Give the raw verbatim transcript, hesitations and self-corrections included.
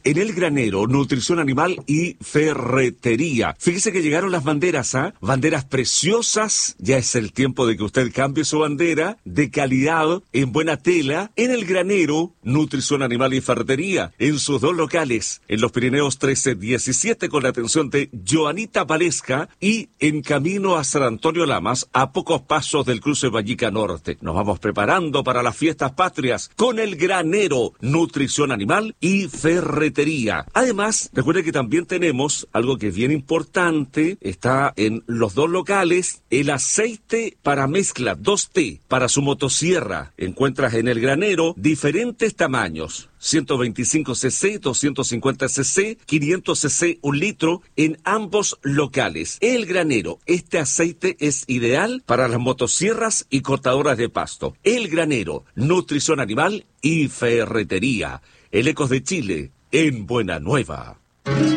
en El Granero, nutrición animal y ferretería. Fíjese que llegaron las banderas, ¿ah? ¿eh? Banderas preciosas. Ya es el tiempo de que usted cambie su bandera de calidad en buena tela en El Granero, nutrición animal y ferretería. En sus dos locales, en los Pirineos trece diecisiete con la atención de Joanita Valesca y en camino a San Antonio Lamas, a pocos pasos del cruce Vallica Norte. Nos vamos preparando para las fiestas patrias con El Granero, nutrición animal y ferretería. Además, recuerde que también tenemos algo que es bien importante, está en los dos locales, el aceite para mezcla dos T para su motosierra. Encuentras en El Granero diferentes tamaños, ciento veinticinco cc, doscientos cincuenta cc, quinientos cc, un litro, en ambos locales. El Granero, este aceite es ideal para las motosierras y cortadoras de pasto. El Granero, nutrición animal y ferretería. El Ecos de Chile, en Buena Nueva.